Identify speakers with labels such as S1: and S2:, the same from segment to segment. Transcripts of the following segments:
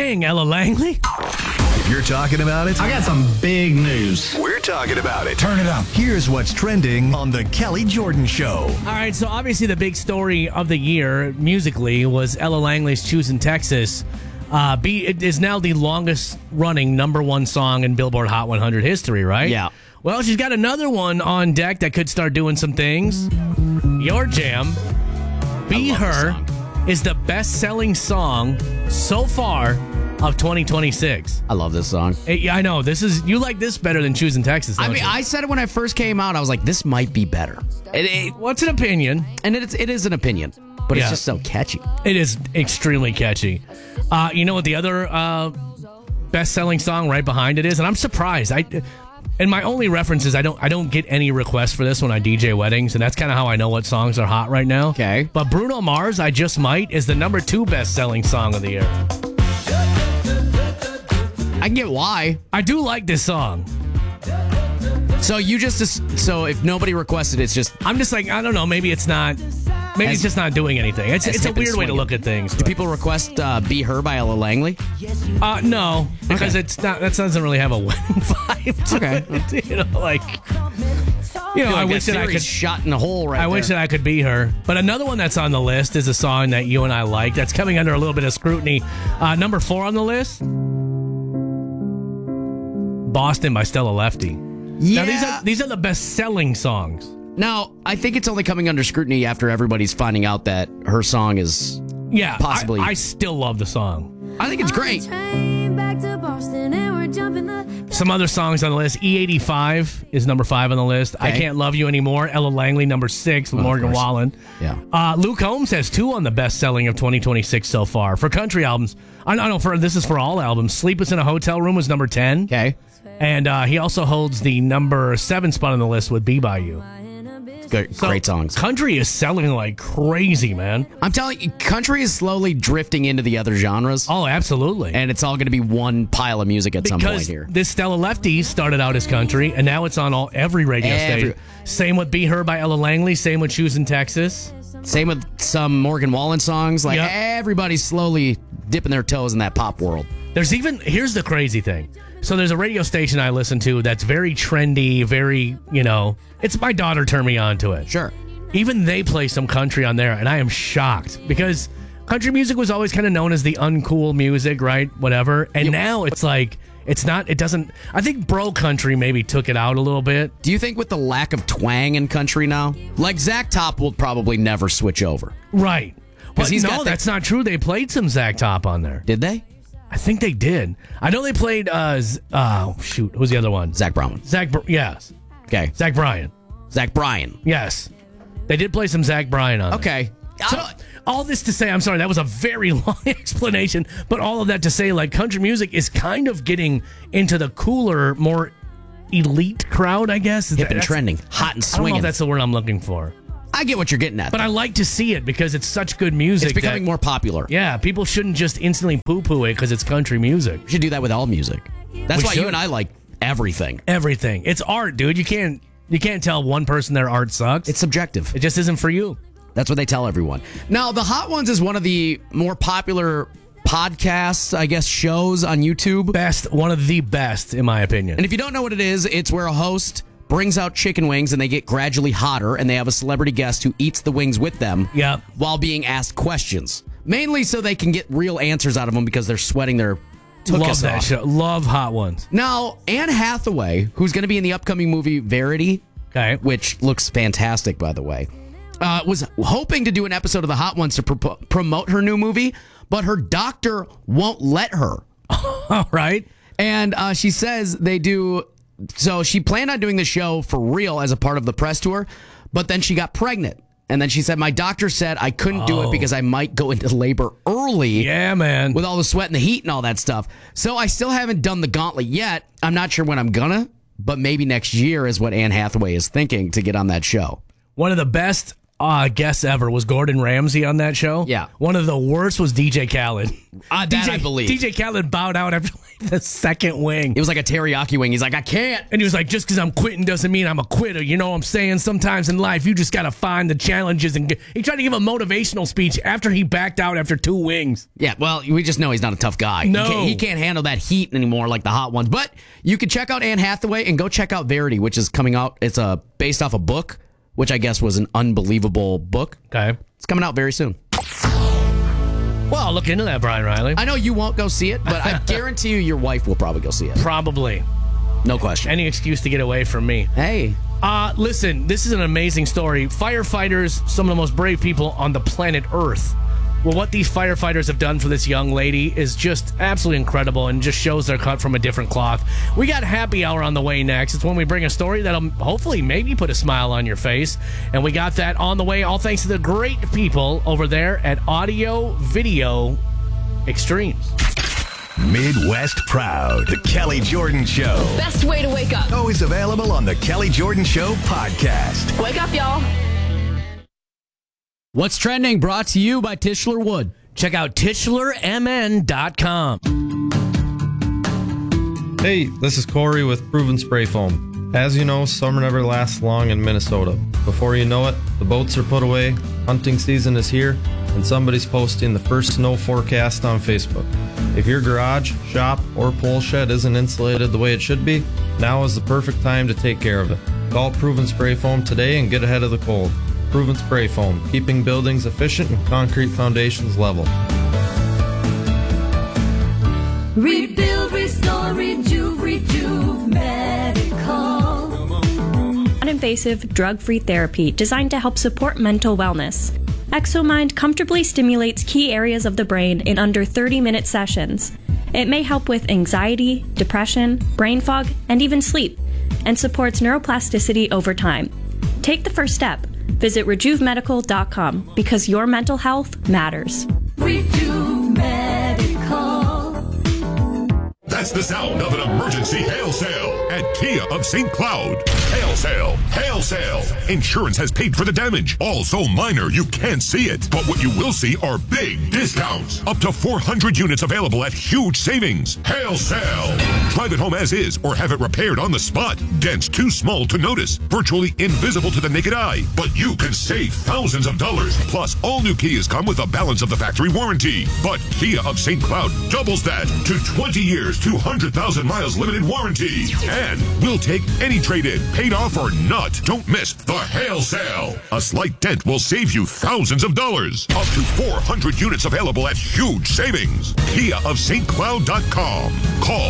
S1: dang, Ella Langley.
S2: If you're talking about it,
S3: I got some big news.
S2: we're talking about it.
S3: Turn it up.
S2: Here's what's trending on The Kelly Jordan Show.
S1: All right, so obviously the big story of the year musically was Ella Langley's Choosing Texas. It is now the longest running number one song in Billboard Hot 100 history, right?
S4: Yeah.
S1: Well, she's got another one on deck that could start doing some things. Your jam, Be Her, is the best-selling song so far of 2026.
S4: I love this song.
S1: Yeah, I know. You like this better than Choosing Texas, don't
S4: I mean,
S1: you?
S4: I said it when I first came out. I was like, this might be better.
S1: What's an opinion?
S4: And it is an opinion, but
S1: Yeah.
S4: it's just so catchy.
S1: It is extremely catchy. You know what the other best-selling song right behind it is? And I'm surprised. And my only reference is I don't get any requests for this when I DJ weddings, and that's kind of how I know what songs are hot right now.
S4: Okay.
S1: But Bruno Mars, I Just Might, is the number 2 best-selling song of the year.
S4: I can get why.
S1: I do like this song.
S4: So if nobody requested, it's just.
S1: I'm just like, I don't know, maybe it's not. Maybe it's just not doing anything. It's a weird way to look at things.
S4: Do people request "Be Her" by Ella Langley?
S1: No, because it's not. That doesn't really have a wedding vibe. To it. I wish that I could
S4: shot in a hole right
S1: I
S4: there.
S1: wish that I could be her. But another one that's on the list is a song that you and I like that's coming under a little bit of scrutiny. Number 4 on the list, Boston by Stella Lefty.
S4: Yeah.
S1: Now, these are the best-selling songs.
S4: Now, I think it's only coming under scrutiny after everybody's finding out that her song is.
S1: Yeah,
S4: possibly.
S1: I still love the song.
S4: I think it's great.
S1: Some other songs on the list. E85 is number 5 on the list. I Can't Love You Anymore. Ella Langley, number 6 with Morgan Wallen.
S4: Yeah.
S1: Luke Combs has 2 on the best-selling of 2026 so far. For country albums, I don't know, this is for all albums. Sleepless in a Hotel Room was number 10.
S4: Okay.
S1: And he also holds the number 7 spot on the list with Be By You.
S4: Great songs.
S1: Country is selling like crazy, man.
S4: I'm telling you, country is slowly drifting into the other genres.
S1: Oh, absolutely.
S4: And it's all going to be one pile of music at some point
S1: Because
S4: here.
S1: this Stella Lefty started out as country, and now it's on every radio station. Same with Be Her by Ella Langley. Same with Choosing Texas.
S4: Same with some Morgan Wallen songs. Like,
S1: Yep.
S4: everybody's slowly dipping their toes in that pop world.
S1: Here's the crazy thing. So there's a radio station I listen to that's very trendy, very, it's my daughter turned me on to it.
S4: Sure.
S1: Even they play some country on there, and I am shocked because country music was always kind of known as the uncool music, right? Whatever. And now it's like, I think bro country maybe took it out a little bit.
S4: Do you think with the lack of twang in country now, like Zach Top will probably never switch over?
S1: Right. But
S4: he's
S1: no,
S4: got
S1: that's not true. They played some Zach Top on there.
S4: Did they?
S1: I think they did. I know they played, who's the other one?
S4: Zach Brown.
S1: Yes.
S4: Okay.
S1: Zach Bryan.
S4: Zach Bryan.
S1: Yes. They did play some Zach Bryan on there.
S4: Okay.
S1: So, all this to say, I'm sorry, that was a very long explanation, but all of that to say, like, country music is kind of getting into the cooler, more elite crowd, I guess.
S4: Hip and trending. Hot and
S1: I don't know
S4: swinging.
S1: if that's the word I'm looking for.
S4: I get what you're getting at.
S1: But I like to see it because it's such good music.
S4: It's becoming more popular.
S1: Yeah, people shouldn't just instantly poo-poo it because it's country music.
S4: We should do that with all music. That's why you and I like everything.
S1: Everything. It's art, dude. You can't tell one person their art sucks.
S4: It's subjective.
S1: It just isn't for you.
S4: That's what they tell everyone. Now, The Hot Ones is one of the more popular podcasts, I guess, shows on YouTube.
S1: One of the best, in my opinion.
S4: And if you don't know what it is, it's where a host brings out chicken wings and they get gradually hotter, and they have a celebrity guest who eats the wings with them while being asked questions. Mainly so they can get real answers out of them because they're sweating their
S1: Love that
S4: off.
S1: show. Love Hot Ones.
S4: Now, Anne Hathaway, who's going to be in the upcoming movie Verity, which looks fantastic, by the way, was hoping to do an episode of The Hot Ones to promote her new movie, but her doctor won't let her.
S1: All right.
S4: And she says they do. So she planned on doing the show for real as a part of the press tour, but then she got pregnant. And then she said, my doctor said I couldn't do it because I might go into labor early.
S1: Yeah, man.
S4: With all the sweat and the heat and all that stuff. So I still haven't done the gauntlet yet. I'm not sure when I'm gonna, but maybe next year is what Anne Hathaway is thinking to get on that show.
S1: One of the best guests ever was Gordon Ramsay on that show.
S4: Yeah.
S1: One of the worst was DJ Khaled.
S4: I believe.
S1: DJ Khaled bowed out after the second wing.
S4: It was like a teriyaki wing. He's like, I can't.
S1: And he was like, just because I'm quitting doesn't mean I'm a quitter. You know what I'm saying? Sometimes in life, you just got to find the challenges. And he tried to give a motivational speech after he backed out after 2 wings.
S4: Yeah, well, we just know he's not a tough guy.
S1: No.
S4: He can't handle that heat anymore like the hot ones. But you can check out Anne Hathaway and go check out Verity, which is coming out. It's based off a book, which I guess was an unbelievable book.
S1: Okay.
S4: It's coming out very soon.
S1: Well, I'll look into that, Brian Riley.
S4: I know you won't go see it, but I guarantee you your wife will probably go see it.
S1: Probably.
S4: No question.
S1: Any excuse to get away from me.
S4: Hey.
S1: Listen, this is an amazing story. Firefighters, some of the most brave people on the planet Earth. Well, what these firefighters have done for this young lady is just absolutely incredible and just shows they're cut from a different cloth. We got happy hour on the way next. It's when we bring a story that'll hopefully maybe put a smile on your face. And we got that on the way, all thanks to the great people over there at Audio Video Extremes.
S2: Midwest Proud. The Kelly Jordan Show.
S5: Best way to wake up.
S2: Always available on the Kelly Jordan Show podcast.
S5: Wake up, y'all.
S4: What's trending? Brought to you by Tischler Wood.
S1: Check out TischlerMN.com.
S6: Hey, this is Corey with Proven Spray Foam. As you know, summer never lasts long in Minnesota. Before you know it, the boats are put away, hunting season is here, and somebody's posting the first snow forecast on Facebook. If your garage, shop, or pole shed isn't insulated the way it should be, now is the perfect time to take care of it. Call Proven Spray Foam today and get ahead of the cold. Proven Spray Foam, keeping buildings efficient and concrete foundations level.
S7: Rebuild, restore, rejuve medical.
S8: Non-invasive, drug-free therapy designed to help support mental wellness. ExoMind comfortably stimulates key areas of the brain in under 30-minute sessions. It may help with anxiety, depression, brain fog, and even sleep, and supports neuroplasticity over time. Take the first step. Visit RejuveMedical.com because your mental health matters.
S7: Rejuve medical.
S9: That's the sound of an emergency hail sale at Kia of St. Cloud. Hail sale, hail sale. Insurance has paid for the damage. All so minor you can't see it. But what you will see are big discounts. Up to 400 units available at huge savings. Hail sale. Drive it home as is or have it repaired on the spot. Dents too small to notice. Virtually invisible to the naked eye. But you can save thousands of dollars. Plus, all new Kias come with a balance of the factory warranty. But Kia of St. Cloud doubles that to 20 years, 200,000 miles limited warranty. And we'll take any trade-in, paid off or not. Don't miss the hail sale. A slight dent will save you thousands of dollars. Up to 400 units available at huge savings. Kia of St. Cloud.com. Call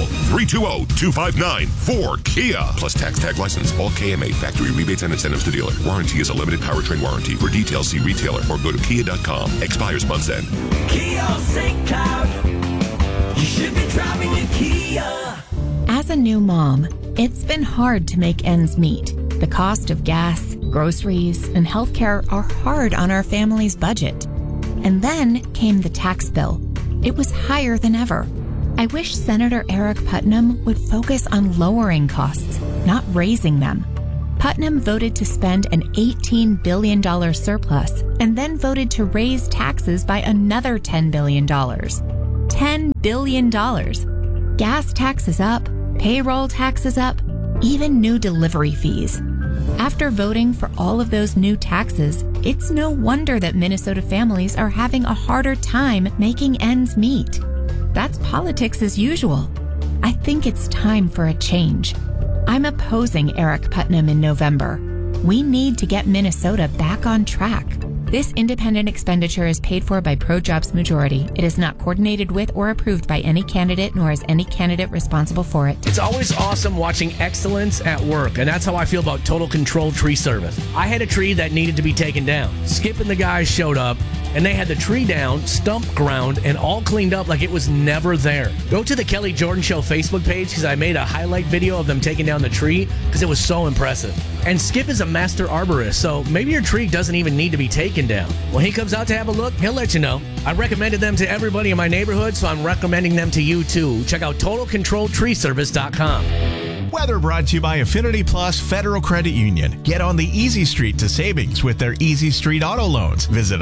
S9: 320-259-4KIA. Plus tax tag license. All KMA factory rebates and incentives to dealer. Warranty is a limited powertrain warranty. For details, see retailer or go to Kia.com. Expires month's end.
S7: Kia of St. Cloud. You should be driving a Kia.
S10: As a new mom, it's been hard to make ends meet. The cost of gas, groceries, and healthcare are hard on our family's budget. And then came the tax bill. It was higher than ever. I wish Senator Eric Putnam would focus on lowering costs, not raising them. Putnam voted to spend an $18 billion surplus and then voted to raise taxes by another $10 billion. $10 billion. Gas taxes up, payroll taxes up, even new delivery fees. After voting for all of those new taxes, it's no wonder that Minnesota families are having a harder time making ends meet. That's politics as usual. I think it's time for a change. I'm opposing Eric Putnam in November. We need to get Minnesota back on track. This independent expenditure is paid for by ProJobs Majority. It is not coordinated with or approved by any candidate, nor is any candidate responsible for it.
S1: It's always awesome watching excellence at work, and that's how I feel about Total Control Tree Service. I had a tree that needed to be taken down. Skip and the guys showed up, and they had the tree down, stump ground, and all cleaned up like it was never there. Go to the Kelly Jordan Show Facebook page because I made a highlight video of them taking down the tree because it was so impressive. And Skip is a master arborist, so maybe your tree doesn't even need to be taken down. When he comes out to have a look, he'll let you know. I recommended them to everybody in my neighborhood, so I'm recommending them to you too. Check out TotalControlTreeService.com.
S5: Weather brought to you by Affinity Plus Federal Credit Union. Get on the easy street to savings with their Easy Street Auto Loans. Visit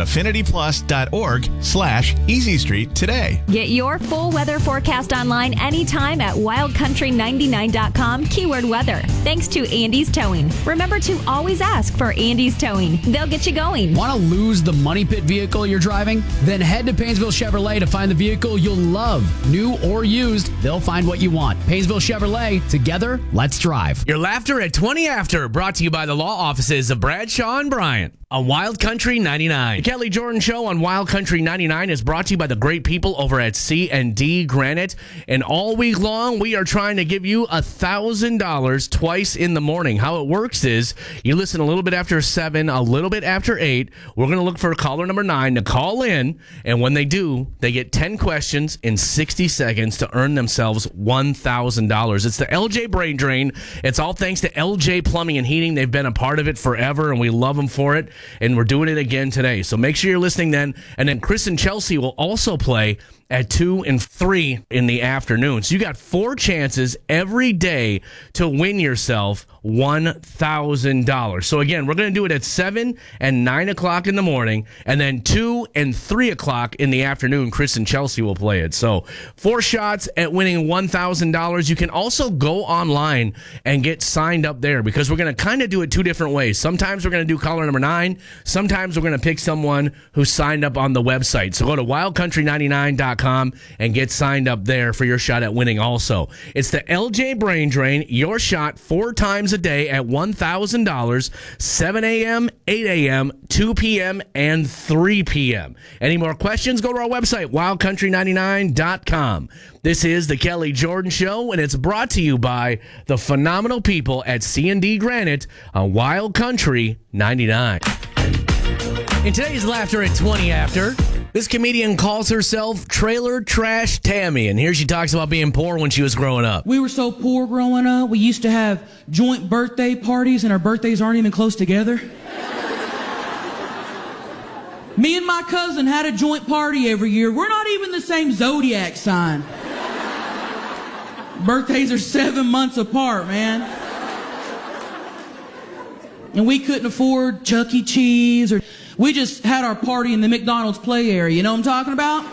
S5: affinityplus.org/Easy Street today.
S11: Get your full weather forecast online anytime at wildcountry99.com, keyword weather. Thanks to Andy's Towing. Remember to always ask for Andy's Towing. They'll get you going.
S12: Want to lose the money pit vehicle you're driving? Then head to Painesville Chevrolet to find the vehicle you'll love. New or used, they'll find what you want. Painesville Chevrolet, together, let's drive.
S1: Your laughter at 20 After, brought to you by the law offices of Bradshaw and Bryant on Wild Country 99. The Kelly Jordan Show on Wild Country 99 is brought to you by the great people over at C&D Granite. And all week long, we are trying to give you $1,000 twice in the morning. How it works is you listen a little bit after 7, a little bit after 8. We're going to look for caller number 9 to call in. And when they do, they get 10 questions in 60 seconds to earn themselves $1,000. It's the LJ Brain Drain. It's all thanks to LJ Plumbing and Heating. They've been a part of it forever, and we love them for it. And we're doing it again today. So make sure you're listening then. And then Chris and Chelsea will also play at 2 and 3 in the afternoon. So you got 4 chances every day to win yourself $1,000. So again, we're going to do it at 7 and 9 o'clock in the morning, and then 2 and 3 o'clock in the afternoon. Chris and Chelsea will play it. So 4 shots at winning $1,000. You can also go online and get signed up there, because we're going to kind of do it 2 different ways. Sometimes we're going to do caller number 9. Sometimes we're going to pick someone who signed up on the website. So go to wildcountry99.com and get signed up there for your shot at winning also. It's the LJ Brain Drain, your shot 4 times a day at $1,000, 7 a.m., 8 a.m., 2 p.m., and 3 p.m. Any more questions? Go to our website, wildcountry99.com. This is the Kelly Jordan Show, and it's brought to you by the phenomenal people at C&D Granite on Wild Country 99. In today's Laughter at 20 After, this comedian calls herself Trailer Trash Tammy, and here she talks about being poor when she was growing up.
S13: We were so poor growing up, we used to have joint birthday parties, and our birthdays aren't even close together. Me and my cousin had a joint party every year. We're not even the same zodiac sign. Birthdays are 7 months apart, man. And we couldn't afford Chuck E. Cheese, or we just had our party in the McDonald's play area. You know what I'm talking about?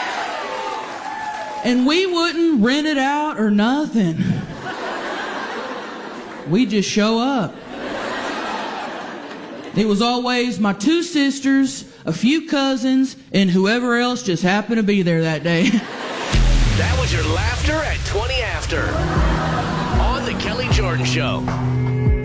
S13: And we wouldn't rent it out or nothing. We'd just show up. It was always my 2 sisters, a few cousins, and whoever else just happened to be there that day.
S1: That was your Laughter at 20 After on the Kelly Jordan Show.